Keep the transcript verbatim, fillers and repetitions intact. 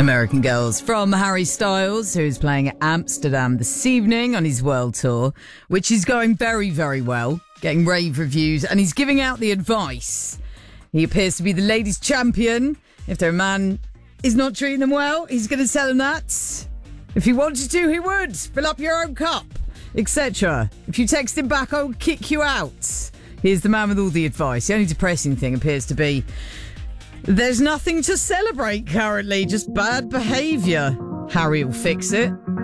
American Girls from Harry Styles, who's playing at Amsterdam this evening on his world tour, which is going very, very well, getting rave reviews, and he's giving out the advice. He appears to be the ladies' champion. If their man is not treating them well, he's going to tell them that. If he wanted to, he would. Fill up your own cup, et cetera. If you text him back, I'll kick you out. Here's the man with all the advice. The only depressing thing appears to be there's nothing to celebrate currently, just bad behaviour. Harry will fix it.